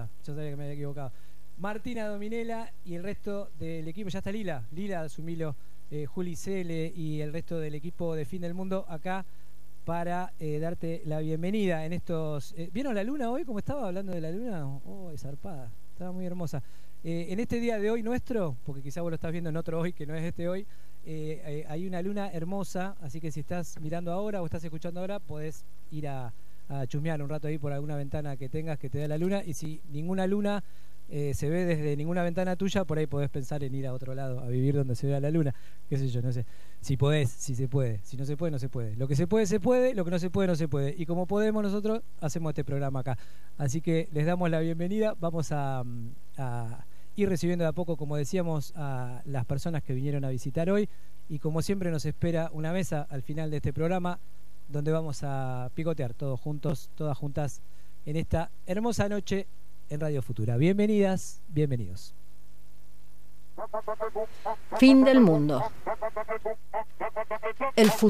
está, yo sabía que me había equivocado. Martina Dominela y el resto del equipo, ya está Lila, Sumilo, Juli Cele y el resto del equipo de Fin del Mundo acá para darte la bienvenida en estos... ¿Vieron la luna hoy? ¿Cómo estaba hablando de la luna? Oh, es zarpada, estaba muy hermosa. En este día de hoy nuestro, porque quizá vos lo estás viendo en otro hoy que no es este hoy, hay una luna hermosa, así que si estás mirando ahora o estás escuchando ahora, podés ir a chusmear un rato ahí por alguna ventana que tengas que te da la luna, y si ninguna luna se ve desde ninguna ventana tuya, por ahí podés pensar en ir a otro lado a vivir donde se vea la luna, qué sé yo, no sé, si podés, si se puede, si no se puede, no se puede, lo que se puede, lo que no se puede, no se puede, y como podemos nosotros hacemos este programa acá, así que les damos la bienvenida, vamos a ir recibiendo de a poco, como decíamos, a las personas que vinieron a visitar hoy, y como siempre nos espera una mesa al final de este programa donde vamos a picotear todos juntos, todas juntas en esta hermosa noche en Radio Futura. Bienvenidas, bienvenidos. Fin del mundo. El futuro.